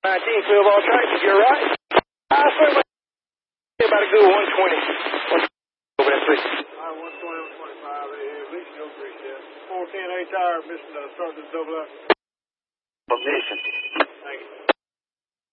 19, fill all tracks, you're right. I swear about a good 120. Over that 3. 120, 125, at least no 3 steps. 410 A tire, missing start to double up. Ignition. Thank you.